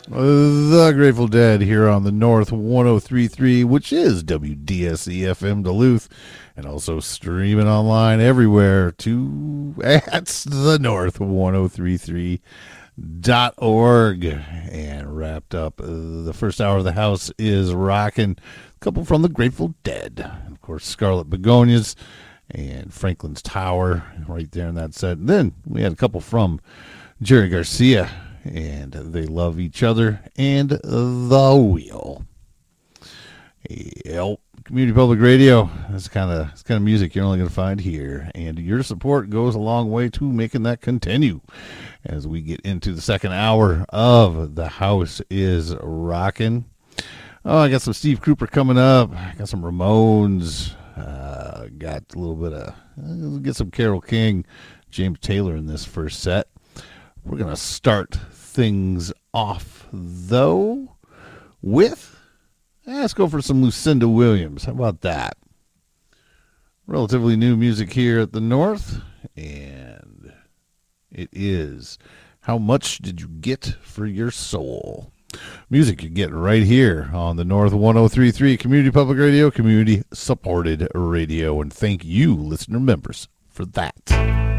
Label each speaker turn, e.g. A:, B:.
A: The Grateful Dead here on the North 1033, which is WDSE FM Duluth, and also streaming online everywhere to at the North 1033.org. And wrapped up the first hour of the house is rocking. A couple from the Grateful Dead. And of course, Scarlet Begonias and Franklin's Tower right there in that set. And then we had a couple from Jerry Garcia, and They Love Each Other, and The Wheel. Yep. Community Public Radio. That's kind of music you're only going to find here, and your support goes a long way to making that continue. As we get into the second hour of The House is Rockin'. Oh, I got some Steve Cooper coming up. I got some Ramones. Got a little bit of get some Carole King, James Taylor in this first set. We're going to start things off, though, with, let's go for some Lucinda Williams. How about that? Relatively new music here at the North, and it is How Much Did You Get for Your Soul? Music you get right here on the North 1033 Community Public Radio, community-supported radio, and thank you, listener members, for that.